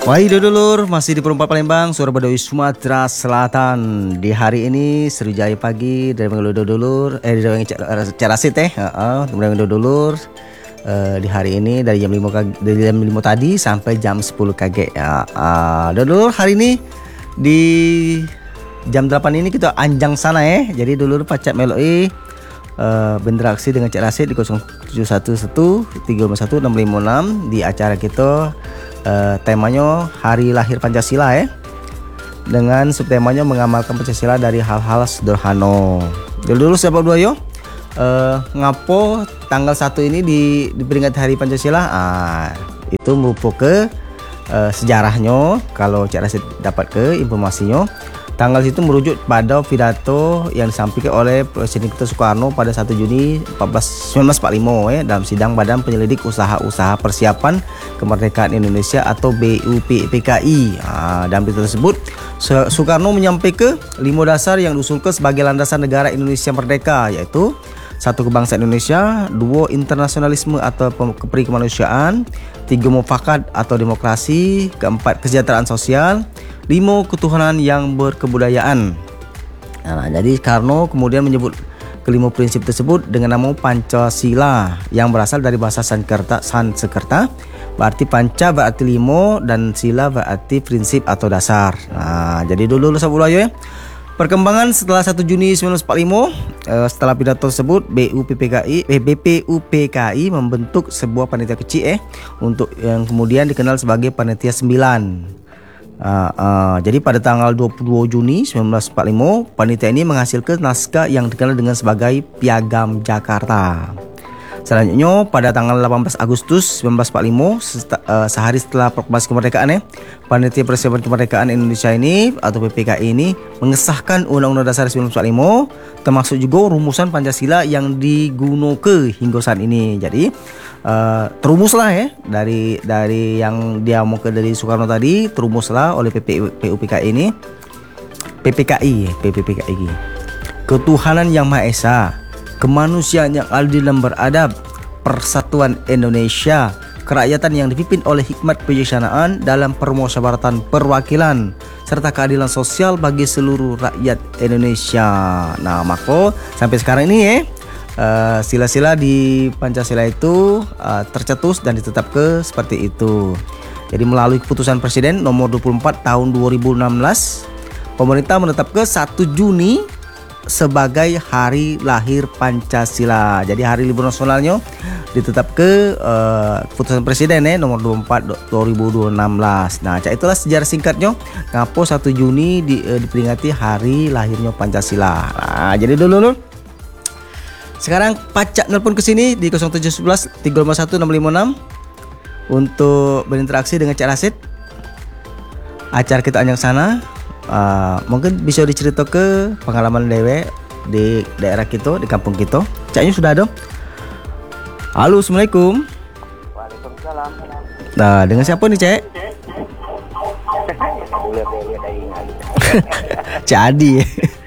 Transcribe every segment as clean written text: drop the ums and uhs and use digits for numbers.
Wahai dulur, masih di Perempat Palembang, Suara Baduy Sumatera Selatan. Di hari ini Sriwijaya pagi dari dulur, dari Carasit dari dulur. Di hari ini dari jam 5 tadi sampai jam 10 KG. Dulur, hari ini di jam 8 ini kita anjang sana ya. Jadi dulur pacak meloi berinteraksi dengan Cak Rasid di 0711 351 656 di acara kita. Temanya Hari Lahir Pancasila ya, dengan subtemanya mengamalkan Pancasila dari hal-hal sederhana. Dulu siapa dua yo? Ngapo tanggal 1 ini diperingati Hari Pancasila? Itu merupakan sejarahnya. Kalau Cak Rasid dapat ke informasinya, tanggal itu merujuk pada pidato yang disampaikan oleh Presiden kita Soekarno pada 1 Juni 1945 ya, dalam sidang Badan Penyelidik Usaha-Usaha Persiapan Kemerdekaan Indonesia atau BUPPKI. Dalam pidato tersebut, Soekarno menyampaikan 5 dasar yang diusulkan sebagai landasan negara Indonesia merdeka, yaitu 1. Kebangsaan Indonesia, 2. Internasionalisme atau keprikemanusiaan, 3. Mufakat atau demokrasi, 4. Kesejahteraan sosial, 5. Ketuhanan yang berkebudayaan. Jadi Soekarno kemudian menyebut kelima prinsip tersebut dengan nama Pancasila yang berasal dari bahasa Sanskerta. Berarti panca berarti 5 dan sila berarti prinsip atau dasar. Jadi dulu ya. Perkembangan setelah 1 Juni 1945, setelah pidato tersebut BPUPKI membentuk sebuah panitia kecil untuk yang kemudian dikenal sebagai Panitia 9. Jadi pada tanggal 22 Juni 1945, panitia ini menghasilkan naskah yang dikenal dengan sebagai Piagam Jakarta. Selanjutnya pada tanggal 18 Agustus 1945, sehari setelah proklamasi kemerdekaan Panitia Persiapan Kemerdekaan Indonesia ini atau PPKI ini mengesahkan Undang-Undang Dasar 1945, termasuk juga rumusan Pancasila yang digunakan hingga saat ini. Jadi terumuslah ya dari yang dia mau ke dari Soekarno tadi, terumuslah oleh PPKI ini. PPKI. Ketuhanan yang Maha Esa, kemanusiaan yang adil dan beradab, persatuan Indonesia, kerakyatan yang dipimpin oleh hikmat kebijaksanaan dalam permusyawaratan perwakilan, serta keadilan sosial bagi seluruh rakyat Indonesia. Nah, maka sampai sekarang ini sila-sila di Pancasila itu tercetus dan ditetapkan seperti itu. Jadi melalui keputusan Presiden nomor 24 tahun 2016, pemerintah menetapkan 1 Juni sebagai Hari Lahir Pancasila. Jadi hari libur nasionalnya ditetapkan keputusan Presiden nomor 24 2016. Nah, itulah sejarah singkatnya ngapo 1 Juni diperingati hari lahirnya Pancasila. Nah, jadi dulu sekarang pacak nelpon ke sini di 0711 351 656 untuk berinteraksi dengan Cak Rasid. Acara kita anjang sana. Mungkin bisa dicerita ke pengalaman dewe di daerah kita, di kampung kita. Caknya sudah ada. Halo, assalamualaikum. Waalaikumsalam. Nah, dengan siapa nih, Cek? Cak Adi.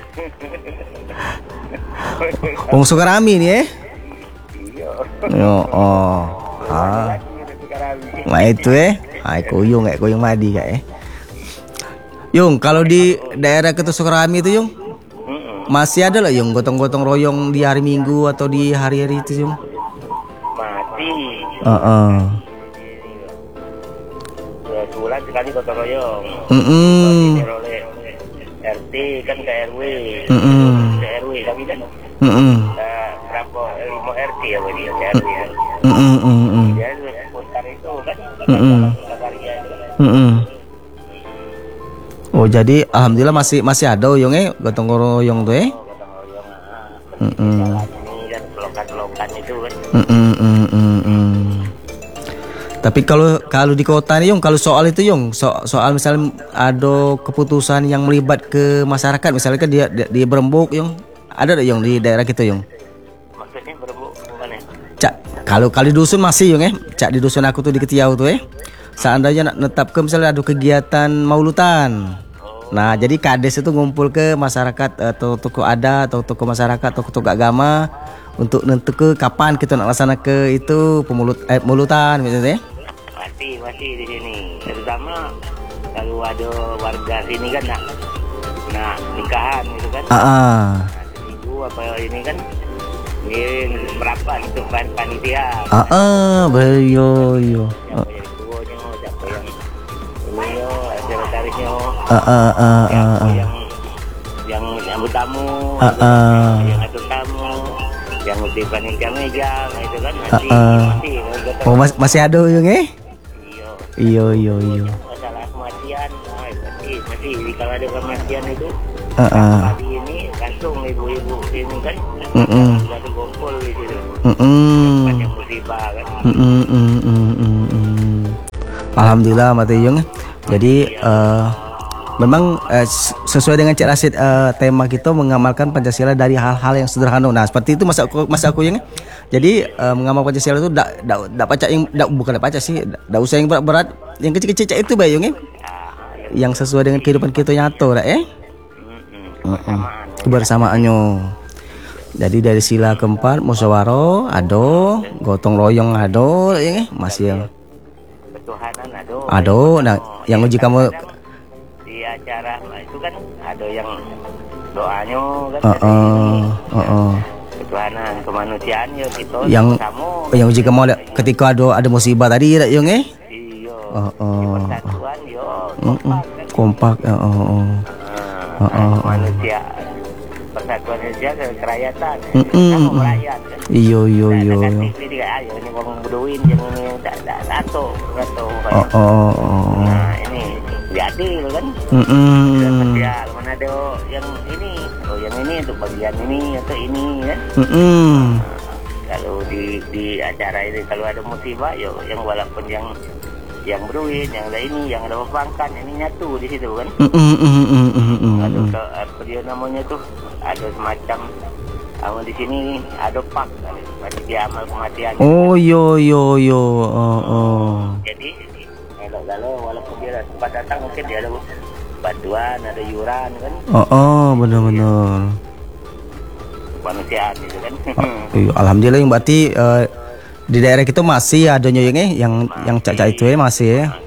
Wong Sukarami nih Iya. Nah itu kuyung madi kayak Yung, kalau di daerah Ketu Sukarami itu Yung, masih ada lah Yung gotong-gotong royong di hari Minggu atau di hari-hari itu Yung? Mati. Sebulan sekali gotong royong. Oleh RT kan ke RW. Ke RW kami kan. Berapa 5 RT ya bagi RW ya. Dia putar itu kan. Oh, jadi alhamdulillah masih ada Yung gotong royong tuh Ini kan lokan itu kan. Tapi kalau di kota nih Yung, kalau soal itu Yung, soal misalnya ada keputusan yang melibat ke masyarakat, misalnya kan dia berembuk Yung, ada Yung di daerah kita Yung? Maksudnya berembuk mana? Cak, kalau di dusun masih Yung Cak, di dusun aku tuh di Ketiau tuh seandainya nak netapkan misalnya ada kegiatan maulutan. Nah, jadi kades itu ngumpul ke masyarakat atau tokoh adat atau tokoh masyarakat atau tokoh agama untuk nentukan kapan kita nak laksanakan itu mulutan misalnya. masih di sini. Terutama kalau ada warga sini kan nak nikahan gitu kan. Nah, seminggu apa ini kan ini merapat untuk panitia. Yo. Siapa yang tuanya, siapa yang ini sekretarisnya. Yang nyambut tamu, yang atur tamu, yang uti panitia meja, itu kan masih ada yung Iya. Masalah kematian, masih kalau ada kematian itu pagi ini langsung ibu-ibu ini kan ada kumpul di situ. Yang musibah kan. Alhamdulillah mati yung. Jadi memang sesuai dengan Cik Rasid, tema kita mengamalkan Pancasila dari hal-hal yang sederhana. Nah, seperti itu masa aku yang. Jadi mengamal Pancasila itu dak pacak yang bukan dak pacak sih, dak usah yang berat-berat, yang kecil-kecil itu bayung yang sesuai dengan kehidupan kita nyata kebersamaannya. Jadi dari sila keempat musyawarah ada, gotong royong ada masih ketuhanan ada. Nah, yang uji kamu di acara itu kan ada yang doanya kan ketuhanan kemanusiaan ya gitu. Yang uji kamu ketika ada musibah tadi yung iya persatuan yo kompak manusia persatuan Indonesia kerakyatan sama merakyat kan. Iyo ayo ini ngomong beduin yang ini tak satu nah ini diadil kan sosial mana ada yang ini yang ini untuk bagian ini atau ini kan. Kalau di acara ini kalau ada musibah yo yang walaupun yang beruin, yang ada ini, yang ada pangkat, ini nyatu di situ kan. Ada apa dia namanya tuh, ada semacam di sini ada pak, panitia amal kematian. Yo. Jadi kalau walaupun dia sempat datang mungkin dia ada bantuan, ada yuran kan. Benar. Kemanusiaan gitu kan. Alhamdulillah yang berarti di daerah kita masih ada yang cak-cak itu masih ya.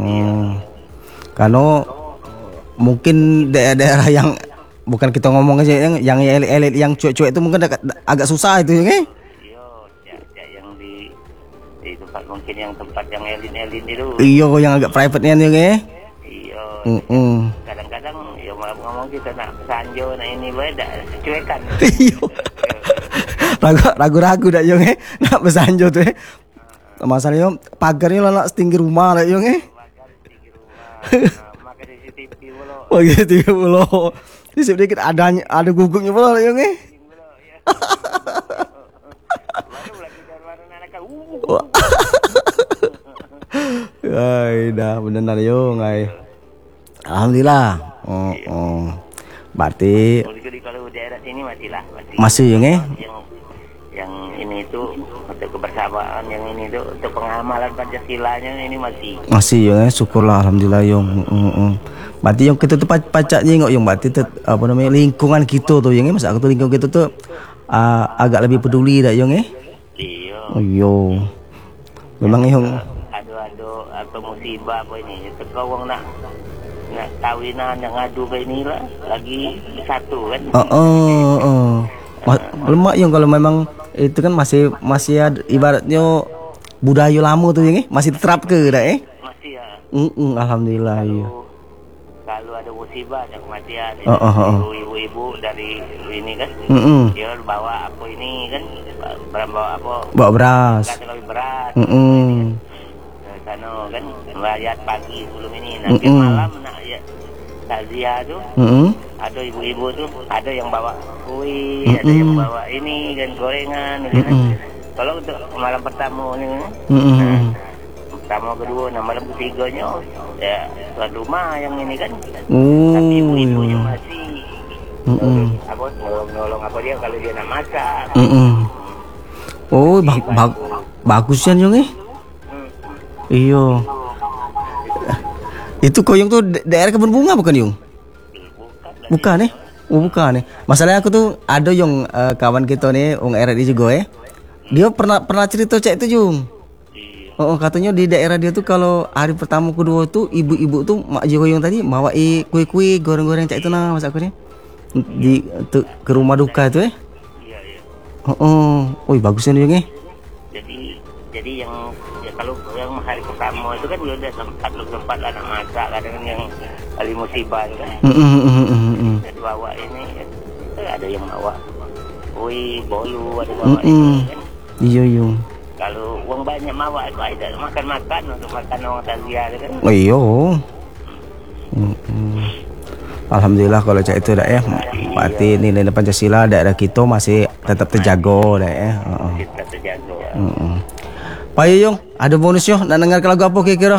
Karena mungkin daerah-daerah yang bukan kita ngomong aja yang elit yang cuek-cuek itu mungkin agak susah itu Iya, yang di tempat mungkin yang tempat yang elit itu. Iya, yang agak private-nya Iya. Kadang-kadang ya ngomong kita nak sanjo nak ini beda cuekan. Ragu-ragu dak yung nak bersanjo tuh masalahnya pagarnya lah nak setinggi rumah dak yung Maka CCTV pula di sedikit ada guguknya pula dak yung dah benar yung alhamdulillah. Berarti kalau daerah sini masih yung yang ini itu untuk kebersamaan, yang ini itu untuk pengamalan Pancasilanya ini masih ya, syukurlah alhamdulillah yung. Berarti yang kita tuh pacaknya yung berarti apa namanya lingkungan kita tuh yung masa aku tuh lingkungan kita tuh agak lebih peduli dah yung Iya. Memang yung ada atau musibah apa ini terkawang nak kawinan yang ngadu ke inilah lagi satu kan. Lemak yung kalau memang itu kan masih ada, ibaratnya budaya lama tuh yang masih terap ke dah masih ya. Alhamdulillah ya. Kalau ada musibah ada kematian ibu-ibu dari ini kan dia bawa apa ini kan bawa beras sana kan melayat pagi sebelum ini nanti malam nak ya takziah tuh ada ibu-ibu tuh ada yang bawa kue ada yang bawa ini kan gorengan kan. Kalau untuk malam pertama ini pertama kedua malam ketiganya ya tuan rumah yang ini kan tapi ibu-ibunya masih nolong apa dia kalau dia nak masak. Bagus kan yung Iyo. Itu koyong tuh daerah kebun bunga bukan yung? Bukan bukan Masalahnya aku tuh ada yung kawan kita nih, RRI juga dia pernah cerita cek itu yung. Oh, katanya di daerah dia tuh kalau hari pertama kedua tuh ibu-ibu tuh mak Jihoyong tadi bawa kue-kue goreng-goreng cak itu nah masak ni. Di tuh ke rumah duka tu Iya, iya. Oh, bagusnya nih Yung. Jadi yang ya kalau yang hari pertama itu kan udah sempat lah nak masak, kadang yang kali musibah itu kan. Jadi bawa ini ada yang bawa kue bolu, ada bawa ini kan. Iya Yung. Kalau uang banyak bawa itu ada makan untuk makan orang takziah kan. Oh iya. Alhamdulillah kalau cak itu dah ya. Berarti nilai Pancasila daerah kita masih tetap terjaga dah ya. Tetap terjaga. Pak Yuyung, ada bonusnya nak dengar lagu apa kira-kira?